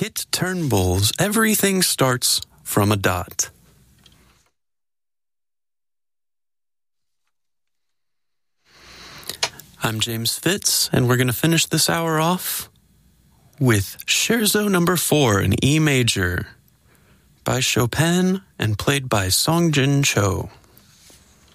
Kit Turnbull's Everything Starts from a Dot. I'm James Fitz, and we're going to finish this hour off with Scherzo No. 4 in E major by Chopin and played by Songjin Cho.